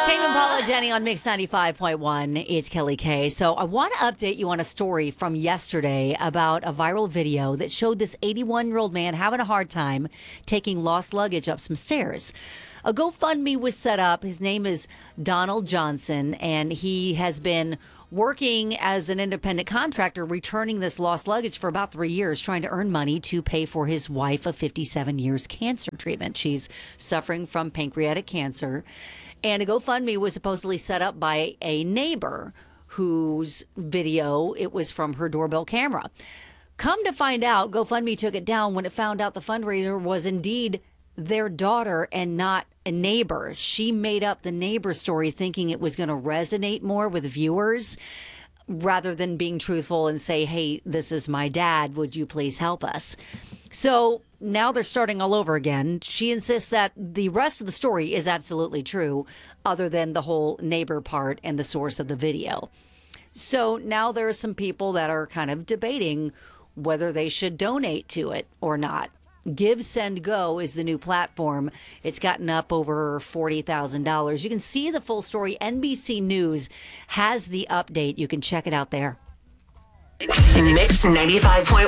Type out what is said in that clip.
Tame Impala, Jenny on Mix 95.1. It's Kelly K. So I want to update you on a story from yesterday about a viral video that showed this 81-year-old man having a hard time taking lost luggage up some stairs. A GoFundMe was set up. His name is Donald Johnson, and he has been working as an independent contractor, returning this lost luggage for about 3 years, trying to earn money to pay for his wife of 57 years cancer treatment. She's suffering from pancreatic cancer. And a GoFundMe was supposedly set up by a neighbor whose video, it was from her doorbell camera. Come to find out, GoFundMe took it down when it found out the fundraiser was indeed their daughter and not a neighbor. She made up the neighbor story thinking it was going to resonate more with viewers rather than being truthful and say, hey, this is my dad. Would you please help us? So now they're starting all over again. She insists that the rest of the story is absolutely true, other than the whole neighbor part and the source of the video. So now there are some people that are kind of debating whether they should donate to it or not. Give, Send, Go is the new platform. It's gotten up over $40,000. You can see the full story. NBC News has the update. You can check it out there. Mix 95.1.